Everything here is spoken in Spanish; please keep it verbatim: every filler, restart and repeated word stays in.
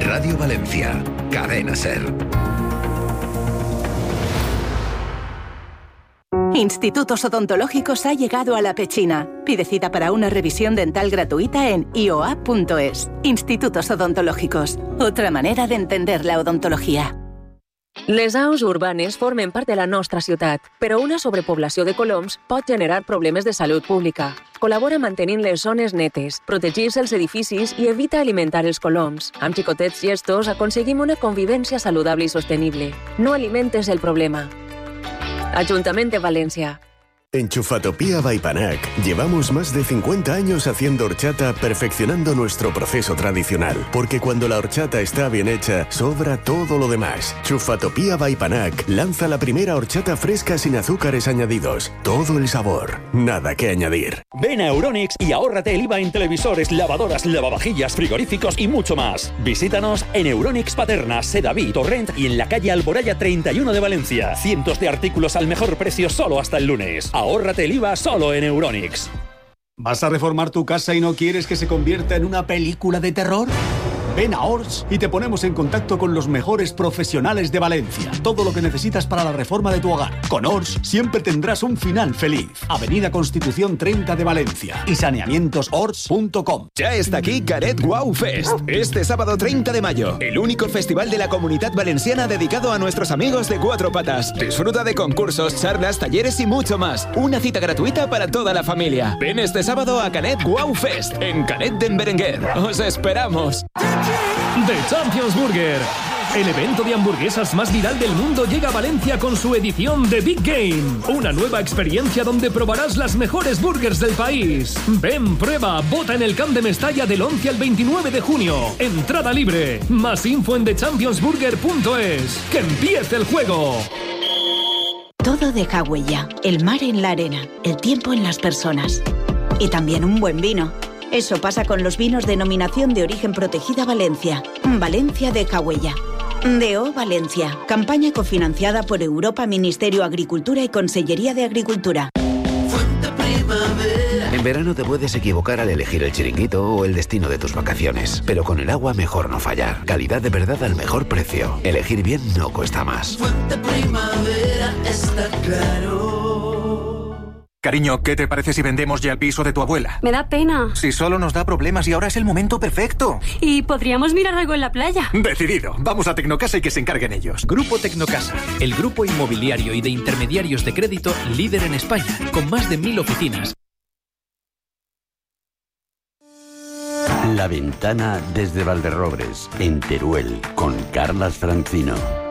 Radio Valencia, Cadena Ser. Institutos Odontológicos ha llegado a La Pechina. Pide cita para una revisión dental gratuita en i o a punto es. Institutos Odontológicos. Otra manera de entender la odontología. Les aus urbanes formen part de la nostra ciutat, però una sobrepoblació de coloms pot generar problemes de salut pública. Col·labora mantenint les zones netes, protegir-se els edificis i evita alimentar els coloms. Amb xicotets gestos aconseguim una convivència saludable i sostenible. No alimentes el problema. Ajuntament de València. En Chufatopía by Panac llevamos más de cincuenta años haciendo horchata, perfeccionando nuestro proceso tradicional. Porque cuando la horchata está bien hecha, sobra todo lo demás. Chufatopía by Panac lanza la primera horchata fresca sin azúcares añadidos. Todo el sabor, nada que añadir. Ven a Euronics y ahórrate el I V A en televisores, lavadoras, lavavajillas, frigoríficos y mucho más. Visítanos en Euronics Paterna, Sedaví, Torrent y en la calle Alboraya treinta y uno de Valencia. Cientos de artículos al mejor precio solo hasta el lunes. Ahórrate el I V A solo en Euronics. ¿Vas a reformar tu casa y no quieres que se convierta en una película de terror? Ven a Ors y te ponemos en contacto con los mejores profesionales de Valencia. Todo lo que necesitas para la reforma de tu hogar. Con Ors siempre tendrás un final feliz. Avenida Constitución treinta de Valencia y saneamientos ors punto com. Ya está aquí Canet Wow Fest. Este sábado treinta de mayo. El único festival de la Comunidad Valenciana dedicado a nuestros amigos de cuatro patas. Disfruta de concursos, charlas, talleres y mucho más. Una cita gratuita para toda la familia. Ven este sábado a Canet Wow Fest en Canet d'en Berenguer. ¡Os esperamos! The Champions Burger. El evento de hamburguesas más viral del mundo llega a Valencia con su edición The Big Game. Una nueva experiencia donde probarás las mejores burgers del país. Ven, prueba, vota en el Camp de Mestalla del once al veintinueve de junio. Entrada libre. Más info en the champions burger punto es. ¡Que empiece el juego! Todo deja huella. El mar en la arena, el tiempo en las personas. Y también un buen vino. Eso pasa con los vinos Denominación de Origen Protegida Valencia. Valencia deja huella. D O Valencia. Campaña cofinanciada por Europa, Ministerio de Agricultura y Consellería de Agricultura. En verano te puedes equivocar al elegir el chiringuito o el destino de tus vacaciones. Pero con el agua mejor no fallar. Calidad de verdad al mejor precio. Elegir bien no cuesta más. Fuente Primavera está claro. Cariño, ¿qué te parece si vendemos ya el piso de tu abuela? Me da pena. Si solo nos da problemas y ahora es el momento perfecto. Y podríamos mirar algo en la playa. Decidido. Vamos a Tecnocasa y que se encarguen ellos. Grupo Tecnocasa, el grupo inmobiliario y de intermediarios de crédito líder en España, con más de mil oficinas. La Ventana desde Valderrobres, en Teruel, con Carlas Francino.